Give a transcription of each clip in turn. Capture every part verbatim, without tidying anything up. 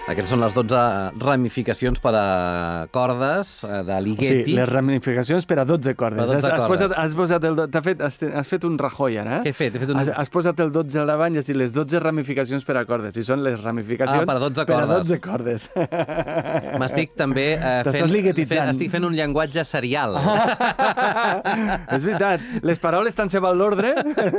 Aquestes són les dotze ramificacions per a cordes de Ligeti. Sí, les ramificacions per a dotze cordes. Per a dotze has, has, cordes. posat, has, posat el, has, fet, has, has fet un Rajoy, ara. Eh? Què he fet? He fet un... has, has posat el dotze al davant i has dit les dotze ramificacions per a cordes. I són les ramificacions ah, per a dotze per a cordes. dotze cordes. M'estic també eh, fent, fent, estic fent un llenguatge serial. És veritat. Les paraules tant se val l'ordre.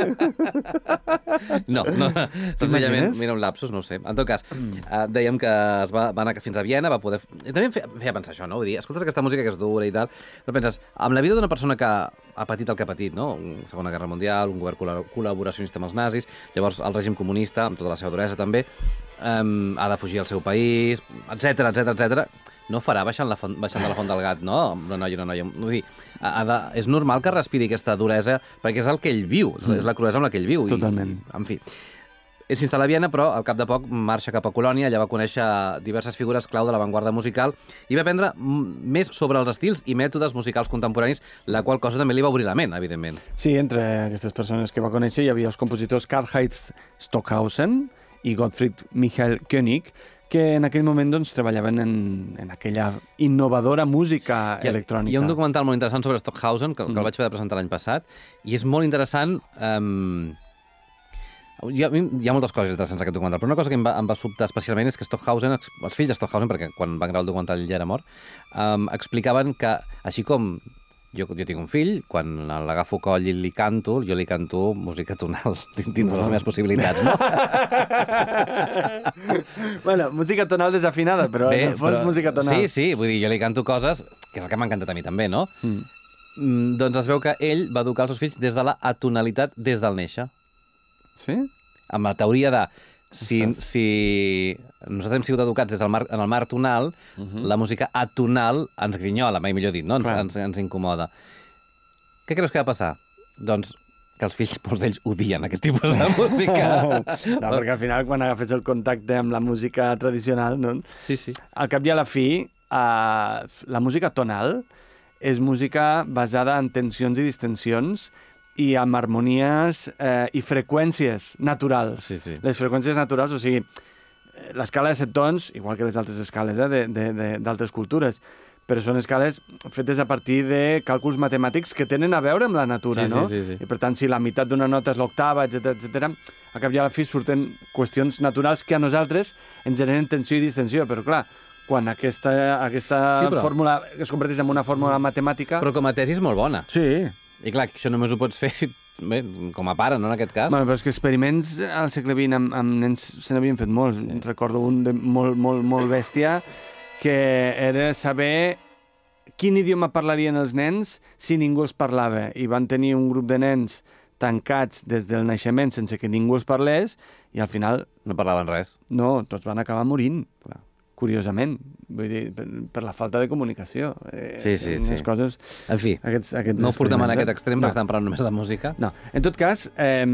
No, no. Senzillament, mira, un lapsus, no ho sé. En tot cas, eh, dèiem que es va, va anar fins a Viena, va poder... I també em feia, feia pensar això, no? Vull dir, escoltes aquesta música que és dura i tal, però penses, amb la vida d'una persona que ha patit el que ha patit, no? Segona Guerra Mundial, un govern col·laboracionista amb els nazis, llavors el règim comunista, amb tota la seva duresa també, um, ha de fugir al seu país, etcètera, etcètera, etcètera. No farà baixant, la font, baixant de la font del gat, no? Una noia, una noia... Vull dir, ha de, és normal que respiri aquesta duresa, perquè és el que ell viu, mm. és la cruesa amb la que ell viu. Totalment. I, en fi... Ell s'instal·la a Viena, però al cap de poc marxa cap a Colònia, allà va conèixer diverses figures clau de l'avantguarda musical i va aprendre més sobre els estils i mètodes musicals contemporanis, la qual cosa també li va obrir la ment, evidentment. Sí, entre aquestes persones que va conèixer hi havia els compositors Karl-Heinz Stockhausen i Gottfried Michael König, que en aquell moment doncs, treballaven en, en aquella innovadora música hi ha, electrònica. Hi ha un documental molt interessant sobre Stockhausen, que, mm. que el vaig haver de presentar l'any passat, i és molt interessant... Um, Hi ha, hi ha moltes coses interessants en aquest documental, però una cosa que em va, em va sobtar especialment és que Stockhausen, els fills de Stockhausen, perquè quan van gravar el documental ja era mort, um, explicaven que, així com jo, jo tinc un fill, quan l'agafo coll i li canto, jo li canto música tonal, dins de les meves possibilitats, no? Bueno, música tonal desafinada, però Bé, en fons però, música tonal. Sí, sí, vull dir, jo li canto coses, que és el que m'ha encantat a mi també, no? Mm. Mm, doncs es veu que ell va educar els seus fills des de la atonalitat des del néixer. Sí? Amb la teoria de si, si nosaltres hem sigut educats des del mar, en el mar tonal, uh -huh. la música atonal ens grinyola, mai millor dit, no? Ens, ens, ens incomoda. Què creus que va passar? Doncs que els fills, molts d'ells, odien aquest tipus de música. No, perquè al final, quan agafes el contacte amb la música tradicional, no? Sí, sí. Al cap i a la fi, uh, la música tonal és música basada en tensions i distensions i amb harmonies eh, i freqüències naturals. Sí, sí. Les freqüències naturals, o sigui, l'escala de set tons, igual que les altres escales eh, d'altres cultures, però són escales fetes a partir de càlculs matemàtics que tenen a veure amb la natura, sí, no? Sí, sí, sí. I per tant, si la meitat d'una nota és l'octava, etcètera, etcètera, a cap i a la fi surten qüestions naturals que a nosaltres ens generen tensió i distensió, però clar, quan aquesta, aquesta sí, però... fórmula es converteix en una fórmula matemàtica... Però com a tesi és molt bona. Sí. I clar, això només ho pots fer si, bé, com a pare, no, en aquest cas? Bueno, però és que experiments al segle vint amb, amb nens se n'havien fet molts. Sí. Recordo un de molt, molt, molt bèstia, que era saber quin idioma parlarien els nens si ningú els parlava. I van tenir un grup de nens tancats des del naixement sense que ningú els parlés i al final... No parlaven res. No, tots van acabar morint. Clar. Curiosament, vull dir, per, per la falta de comunicació. Eh, sí, sí, sí. Coses, en fi, aquests, aquests no ho portem en aquest eh? extrem, no. perquè estem parlant només de música. No, en tot cas, eh,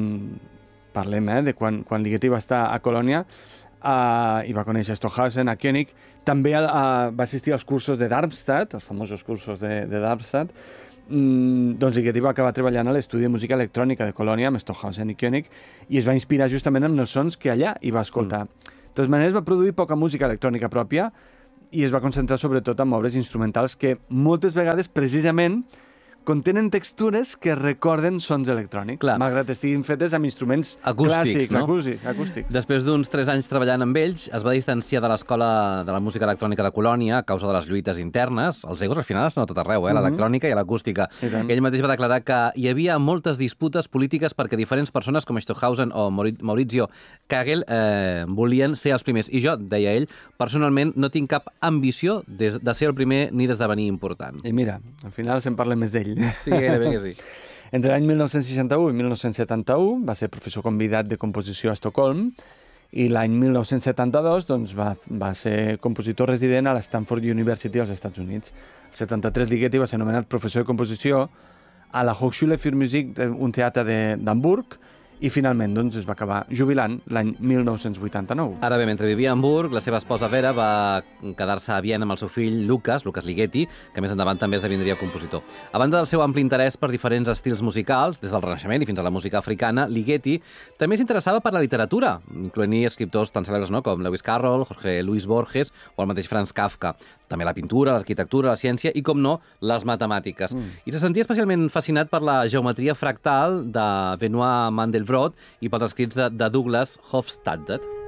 parlem eh, de quan, quan Ligeti va estar a Colònia eh, i va conèixer Stockhausen, a König, també eh, va assistir als cursos de Darmstadt, els famosos cursos de, de Darmstadt. Mm, doncs Ligeti va acabar treballant a l'estudi de música electrònica de Colònia amb Stockhausen i König i es va inspirar justament en els sons que allà hi va escoltar. Mm. De totes maneres, va produir poca música electrònica pròpia i es va concentrar sobretot en obres instrumentals que moltes vegades, precisament, contenen textures que recorden sons electrònics, Clar. malgrat estiguin fetes amb instruments acústics, clàssics, no? acústics, acústics. Després d'uns tres anys treballant amb ells, es va distanciar de l'Escola de la Música Electrònica de Colònia a causa de les lluites internes. Els egos al final estan a tot arreu, eh? Mm-hmm. L'electrònica i l'acústica. Ell mateix va declarar que hi havia moltes disputes polítiques perquè diferents persones com Stockhausen o Maurizio Kagel eh, volien ser els primers. I jo, deia ell, personalment no tinc cap ambició de, de ser el primer ni d'esdevenir important. I mira, al final se'n parla més d'ell. Sí, gairebé que sí. Entre l'any mil nou-cents seixanta-u i mil nou-cents setanta-u va ser professor convidat de composició a Estocolm i l'any mil nou-cents setanta-dos doncs, va, va ser compositor resident a la Stanford University als Estats Units. El setanta-tres Ligeti va ser nomenat professor de composició a la Hochschule für Musik, un teatre d'Hamburg, i finalment doncs, es va acabar jubilant l'any mil nou-cents vuitanta-nou. Ara bé, mentre vivia a Hamburg, la seva esposa Vera va quedar-se a Viena amb el seu fill Lucas, Lucas Ligeti, que més endavant també esdevindria compositor. A banda del seu ampli interès per diferents estils musicals, des del Renaixement i fins a la música africana, Ligeti també s'interessava per la literatura, incloent-hi escriptors tan cèlebres no? com Lewis Carroll, Jorge Luis Borges o el mateix Franz Kafka. També la pintura, l'arquitectura, la ciència i, com no, les matemàtiques. Mm. I se sentia especialment fascinat per la geometria fractal de Benoit Mandelbrot i pels escrits de, de Douglas Hofstadter.